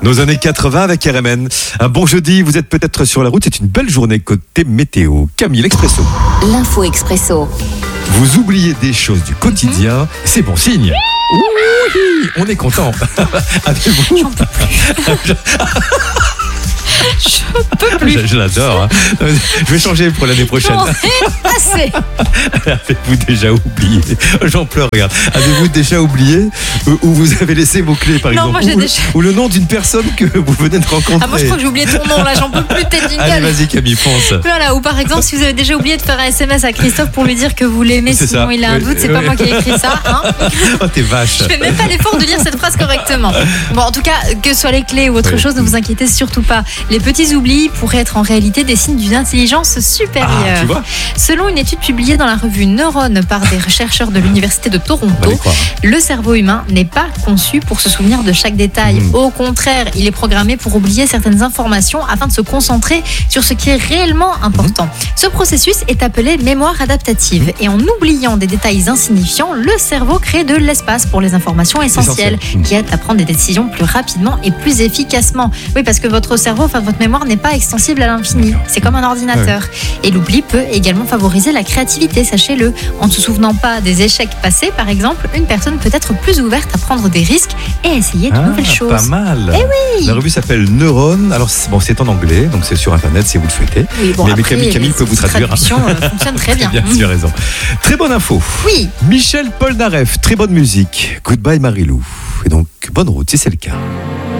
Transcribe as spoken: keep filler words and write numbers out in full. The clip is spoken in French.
Nos années quatre-vingts avec R M N. Un bon jeudi, vous êtes peut-être sur la route, c'est une belle journée côté météo. Camille, l'Expresso. L'info Expresso. Vous oubliez des choses du quotidien, c'est bon signe. Oui, on est content. Avez-vous... J'en peux plus. Je peux plus. Je, je l'adore. Hein. Je vais changer pour l'année prochaine. J'en ai assez. Avez-vous déjà oublié? J'en pleure, regarde. Avez-vous déjà oublié où vous avez laissé vos clés, par non, exemple, moi, j'ai ou, déjà... ou le nom d'une personne que vous venez de rencontrer? Ah, moi je crois que j'ai oublié ton nom là, j'en peux plus de tes jingles. Allez, vas-y Camille, fonce. Voilà, ou par exemple, si vous avez déjà oublié de faire un S M S à Christophe pour lui dire que vous l'aimez, C'est sinon ça. il a un Oui, doute, c'est oui. pas moi qui ai écrit ça. Hein. Oh, t'es vache. Je fais même pas l'effort de lire cette phrase correctement. Bon, en tout cas, que ce soit les clés ou autre Oui. chose, ne vous inquiétez surtout pas. Les petits oublis pourraient être en réalité des signes d'une intelligence supérieure. Ah, tu vois. Selon une étude publiée dans la revue Neurone par des chercheurs de l'université de On va Toronto, les croire. le cerveau humain n'est pas conçu pour se souvenir de chaque détail. Mmh. Au contraire, il est programmé pour oublier certaines informations afin de se concentrer sur ce qui est réellement important. Mmh. Ce processus est appelé mémoire adaptative. Mmh. Et en oubliant des détails insignifiants, le cerveau crée de l'espace pour les informations essentielles, Essentiel. Mmh. qui aident à prendre des décisions plus rapidement et plus efficacement. Oui, parce que votre cerveau, enfin votre mémoire n'est pas extensible à l'infini. C'est comme un ordinateur. Ouais. Et l'oubli peut également favoriser la créativité, sachez-le. En ne se souvenant pas des échecs passés, par exemple, une personne peut être plus ouverte à prendre des risques et à essayer de Ah, nouvelles choses. Pas mal. Eh oui. La revue s'appelle Neurone. Alors, c'est, bon, c'est en anglais, donc c'est sur Internet si vous le souhaitez. Oui, bon, mais, après, Camille, Camille peut vous traduire. La traduction euh, fonctionne très bien. Bien, tu as raison. Très bonne info. Oui. Michel Polnareff, très bonne musique. Goodbye Marilou. Et donc, bonne route si c'est le cas.